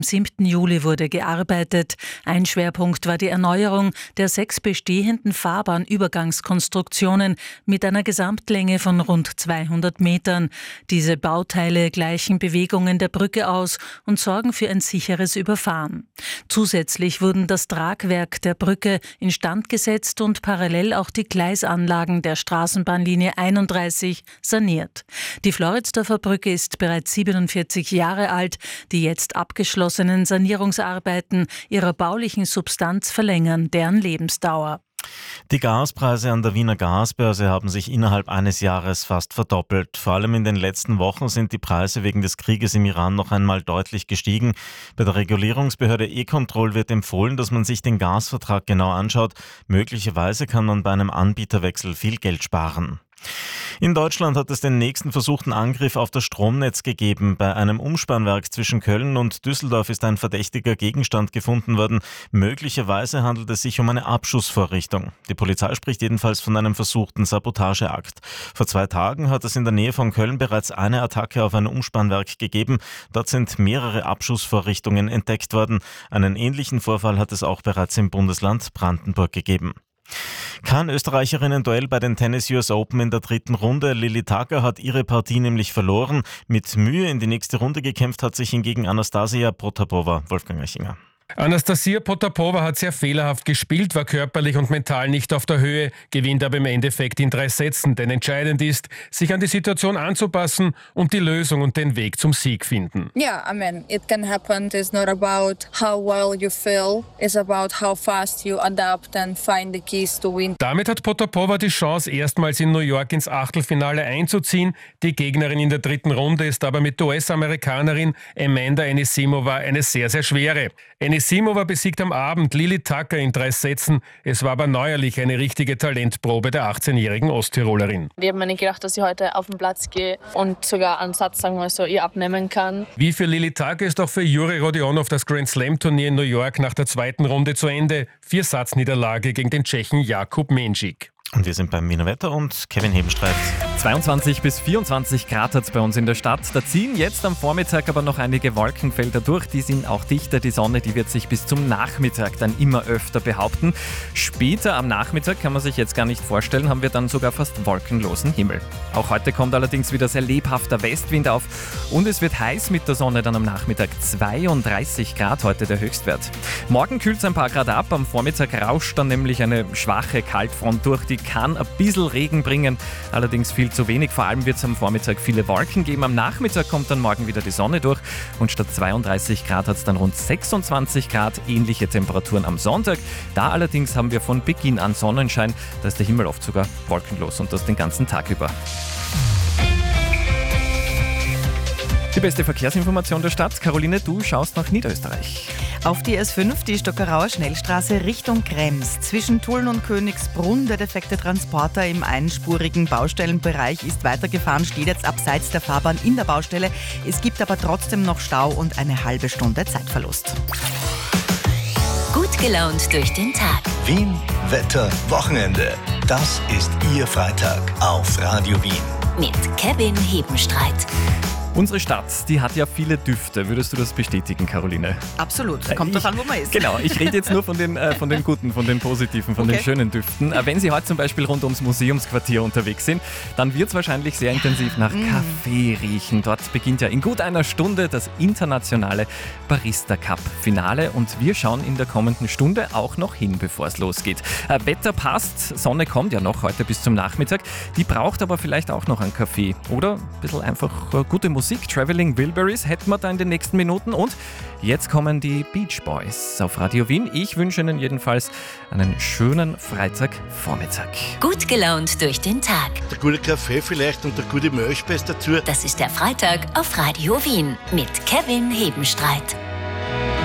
Am 7. Juli wurde gearbeitet. Ein Schwerpunkt war die Erneuerung der 6 bestehenden Fahrbahnübergangskonstruktionen mit einer Gesamtlänge von rund 200 Metern. Diese Bauteile gleichen Bewegungen der Brücke aus und sorgen für ein sicheres Überfahren. Zusätzlich wurden das Tragwerk der Brücke instand gesetzt und parallel auch die Gleisanlagen der Straßenbahnlinie 31 saniert. Die Floridsdorfer Brücke ist bereits 47 Jahre alt, die jetzt abgeschlossenen Sanierungsarbeiten ihrer baulichen Substanz verlängern deren Lebensdauer. Die Gaspreise an der Wiener Gasbörse haben sich innerhalb eines Jahres fast verdoppelt. Vor allem in den letzten Wochen sind die Preise wegen des Krieges im Iran noch einmal deutlich gestiegen. Bei der Regulierungsbehörde E-Control wird empfohlen, dass man sich den Gasvertrag genau anschaut. Möglicherweise kann man bei einem Anbieterwechsel viel Geld sparen. In Deutschland hat es den nächsten versuchten Angriff auf das Stromnetz gegeben. Bei einem Umspannwerk zwischen Köln und Düsseldorf ist ein verdächtiger Gegenstand gefunden worden. Möglicherweise handelt es sich um eine Abschussvorrichtung. Die Polizei spricht jedenfalls von einem versuchten Sabotageakt. Vor 2 Tagen hat es in der Nähe von Köln bereits eine Attacke auf ein Umspannwerk gegeben. Dort sind mehrere Abschussvorrichtungen entdeckt worden. Einen ähnlichen Vorfall hat es auch bereits im Bundesland Brandenburg gegeben. Kein Österreicherinnen-Duell bei den Tennis US Open in der 3. Runde. Lili Tacke hat ihre Partie nämlich verloren. Mit Mühe in die nächste Runde gekämpft hat sich hingegen Anastasia Potapova. Wolfgang Eichinger. Anastasia Potapova hat sehr fehlerhaft gespielt, war körperlich und mental nicht auf der Höhe, gewinnt aber im Endeffekt in 3 Sätzen. Denn entscheidend ist, sich an die Situation anzupassen und die Lösung und den Weg zum Sieg finden. Yeah, I mean, it can happen. It's not about how well you feel. It's about how fast you adapt and find the keys to win. Damit hat Potapova die Chance, erstmals in New York ins Achtelfinale einzuziehen. Die Gegnerin in der 3. Runde ist aber mit der US-Amerikanerin Amanda Anisimova eine sehr, sehr schwere. Anisimova besiegt am Abend Lili Tacke in 3 Sätzen. Es war aber neuerlich eine richtige Talentprobe der 18-jährigen Osttirolerin. Ich habe mir nicht gedacht, dass ich heute auf den Platz gehe und sogar einen Satz, sagen wir so, ihr abnehmen kann. Wie für Lili Tacke ist auch für Juri Rodionov das Grand Slam-Turnier in New York nach der 2. Runde zu Ende. 4-Satz-Niederlage gegen den Tschechen Jakub Mensik. Und wir sind beim Wiener Wetter und Kevin Hebenstreit. 22 bis 24 Grad hat es bei uns in der Stadt. Da ziehen jetzt am Vormittag aber noch einige Wolkenfelder durch. Die sind auch dichter. Die Sonne, die wird sich bis zum Nachmittag dann immer öfter behaupten. Später am Nachmittag, kann man sich jetzt gar nicht vorstellen, haben wir dann sogar fast wolkenlosen Himmel. Auch heute kommt allerdings wieder sehr lebhafter Westwind auf. Und es wird heiß mit der Sonne dann am Nachmittag. 32 Grad heute der Höchstwert. Morgen kühlt es ein paar Grad ab. Am Vormittag rauscht dann nämlich eine schwache Kaltfront durch. Die kann ein bisschen Regen bringen, allerdings viel zu wenig. Vor allem wird es am Vormittag viele Wolken geben. Am Nachmittag kommt dann morgen wieder die Sonne durch und statt 32 Grad hat es dann rund 26 Grad. Ähnliche Temperaturen am Sonntag. Da allerdings haben wir von Beginn an Sonnenschein. Da ist der Himmel oft sogar wolkenlos und das den ganzen Tag über. Die beste Verkehrsinformation der Stadt. Caroline, du schaust nach Niederösterreich. Auf die S5, die Stockerauer Schnellstraße Richtung Krems. Zwischen Tulln und Königsbrunn der defekte Transporter im einspurigen Baustellenbereich ist weitergefahren, steht jetzt abseits der Fahrbahn in der Baustelle. Es gibt aber trotzdem noch Stau und eine halbe Stunde Zeitverlust. Gut gelaunt durch den Tag. Wien, Wetter, Wochenende. Das ist Ihr Freitag auf Radio Wien. Mit Kevin Hebenstreit. Unsere Stadt, die hat ja viele Düfte. Würdest du das bestätigen, Caroline? Absolut. Kommt drauf an, wo man ist. Genau, ich rede jetzt nur von den guten, von den positiven, von den schönen Düften. Wenn Sie heute zum Beispiel rund ums Museumsquartier unterwegs sind, dann wird es wahrscheinlich sehr intensiv nach Kaffee riechen. Dort beginnt ja in gut einer Stunde das internationale Barista Cup Finale und wir schauen in der kommenden Stunde auch noch hin, bevor es losgeht. Wetter passt, Sonne kommt ja noch heute bis zum Nachmittag. Die braucht aber vielleicht auch noch einen Kaffee oder ein bisschen einfach gute Musik. Traveling Wilburys hätten wir da in den nächsten Minuten und jetzt kommen die Beach Boys auf Radio Wien. Ich wünsche Ihnen jedenfalls einen schönen Freitagvormittag. Gut gelaunt durch den Tag. Der gute Kaffee vielleicht und der gute Milchspeis dazu. Das ist der Freitag auf Radio Wien mit Kevin Hebenstreit.